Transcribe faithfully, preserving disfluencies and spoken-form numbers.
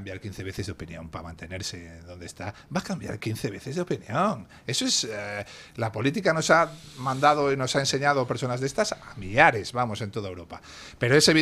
cambiar quince veces de opinión para mantenerse donde está. Va a cambiar quince veces de opinión. Eso es... Eh, la política nos ha mandado y nos ha enseñado personas de estas a millares, vamos, en toda Europa. Pero es evidente